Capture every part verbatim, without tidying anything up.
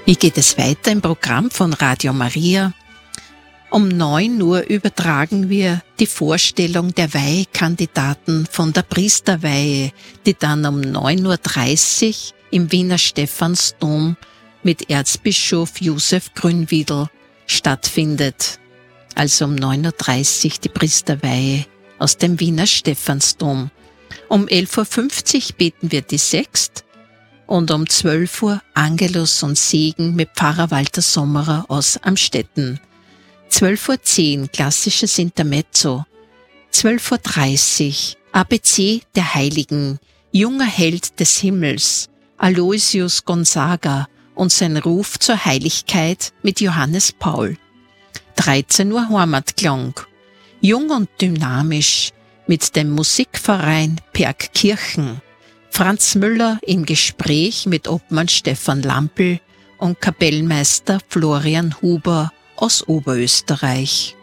Wie geht es weiter im Programm von Radio Maria? Um neun Uhr übertragen wir die Vorstellung der Weihekandidaten von der Priesterweihe, die dann um neun Uhr dreißig im Wiener Stephansdom mit Erzbischof Josef Grünwiedel stattfindet. Also um neun Uhr dreißig die Priesterweihe aus dem Wiener Stephansdom. Um elf Uhr fünfzig beten wir die Sext und um zwölf Uhr Angelus und Segen mit Pfarrer Walter Sommerer aus Amstetten. zwölf Uhr zehn klassisches Intermezzo. zwölf Uhr dreißig A B C der Heiligen, junger Held des Himmels, Aloysius Gonzaga und sein Ruf zur Heiligkeit mit Johannes Paul. dreizehn Uhr Heimatklang, jung und dynamisch mit dem Musikverein Pergkirchen. Franz Müller im Gespräch mit Obmann Stefan Lampl und Kapellmeister Florian Huber aus Oberösterreich.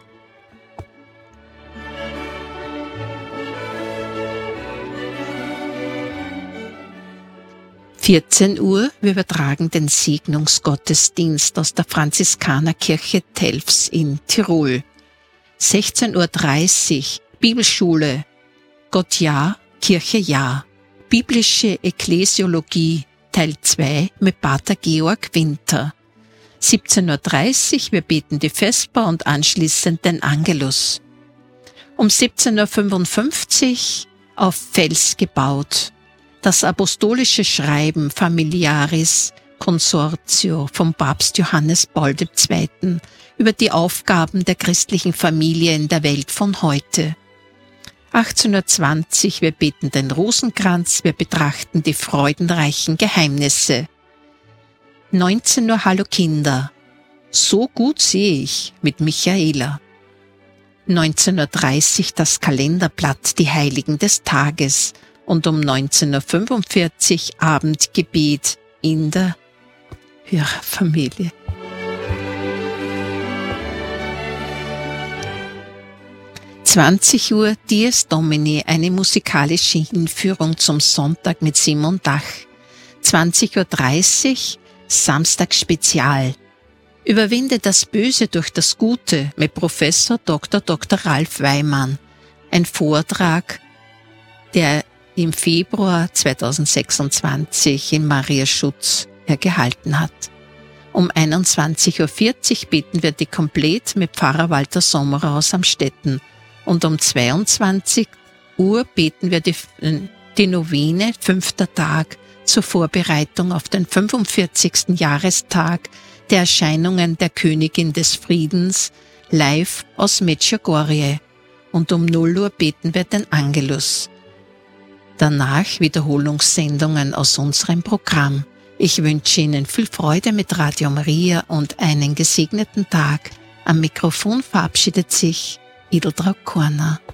vierzehn Uhr, wir übertragen den Segnungsgottesdienst aus der Franziskanerkirche Telfs in Tirol. sechzehn Uhr dreißig, Bibelschule, Gott ja, Kirche ja. Biblische Ekklesiologie, Teil zwei mit Pater Georg Winter. siebzehn Uhr dreißig, wir beten die Vesper und anschließend den Angelus. Um siebzehn Uhr fünfundfünfzig, auf Fels gebaut, das apostolische Schreiben Familiaris Consortio vom Papst Johannes Paul der Zweite. über die Aufgaben der christlichen Familie in der Welt von heute. achtzehn Uhr zwanzig, wir beten den Rosenkranz, wir betrachten die freudenreichen Geheimnisse. neunzehn Uhr Hallo Kinder, so gut sehe ich mit Michaela. neunzehn Uhr dreißig das Kalenderblatt, die Heiligen des Tages und um neunzehn Uhr fünfundvierzig Abendgebet in der Hörerfamilie. zwanzig Uhr Dies Domini, eine musikalische Hinführung zum Sonntag mit Simon Dach. zwanzig Uhr dreißig Samstagsspezial. Überwinde das Böse durch das Gute mit Professor Doktor Doktor Ralf Weimann. Ein Vortrag, der im Februar zweitausendsechsundzwanzig in Mariaschutz gehalten hat. Um einundzwanzig Uhr vierzig beten wir die Komplett mit Pfarrer Walter Sommerer aus Amstetten. Und um zweiundzwanzig Uhr beten wir die, die Novene, fünfter Tag, zur Vorbereitung auf den fünfundvierzigsten Jahrestag der Erscheinungen der Königin des Friedens, live aus Medjugorje. Und um null Uhr beten wir den Angelus. Danach Wiederholungssendungen aus unserem Programm. Ich wünsche Ihnen viel Freude mit Radio Maria und einen gesegneten Tag. Am Mikrofon verabschiedet sich Edeltraud Korner.